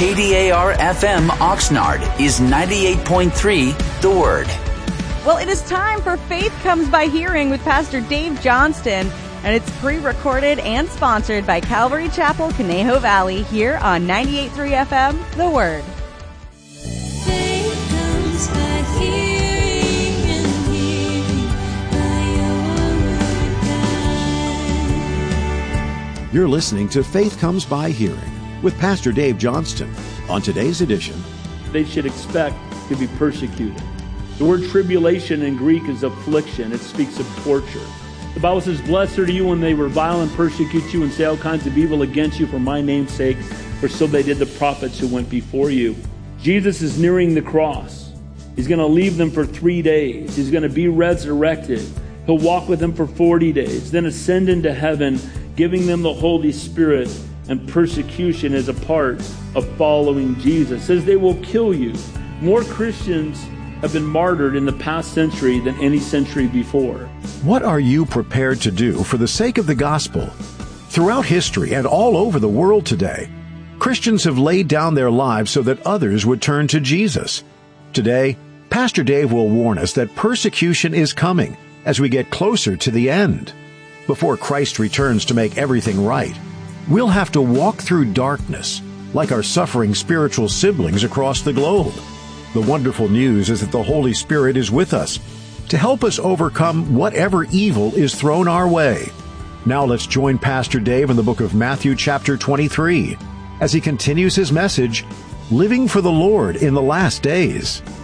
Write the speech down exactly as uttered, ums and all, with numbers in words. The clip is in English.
K D A R F M Oxnard is ninety-eight point three The Word. Well, it is time for Faith Comes by Hearing with Pastor Dave Johnston, and it's pre-recorded and sponsored by Calvary Chapel, Conejo Valley, here on ninety-eight point three F M, The Word. Faith comes by hearing and hearing by your word, God. You're listening to Faith Comes by Hearing with Pastor Dave Johnston. On today's edition, they should expect to be persecuted. The word tribulation in Greek is affliction. It speaks of torture. The Bible says, "Blessed are you when they revile and persecute you and say all kinds of evil against you for my name's sake, for so they did the prophets who went before you." Jesus is nearing the cross. He's going to leave them for three days. He's going to be resurrected. He'll walk with them for forty days, then ascend into heaven, giving them the Holy Spirit. And persecution is a part of following Jesus. It says they will kill you. More Christians have been martyred in the past century than any century before. what are you prepared to do for the sake of the gospel? Throughout history and all over the world today, Christians have laid down their lives so that others would turn to Jesus. Today, Pastor Dave will warn us that persecution is coming as we get closer to the end. Before Christ returns to make everything right, we'll have to walk through darkness like our suffering spiritual siblings across the globe. The wonderful news is that the Holy Spirit is with us to help us overcome whatever evil is thrown our way. Now let's join Pastor Dave in the book of Matthew chapter twenty-three as he continues his message, Living for the Lord in the Last Days.